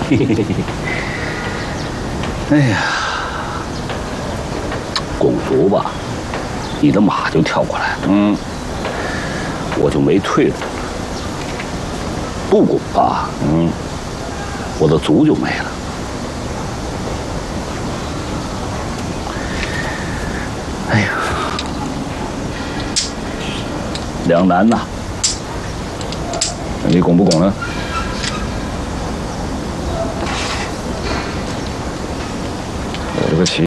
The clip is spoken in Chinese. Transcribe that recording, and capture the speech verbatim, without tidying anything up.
哎呀，拱卒吧，你的马就跳过来了，嗯，我就没退路。不拱吧，嗯，我的卒就没了。哎呀，两难呐！你拱不拱呢？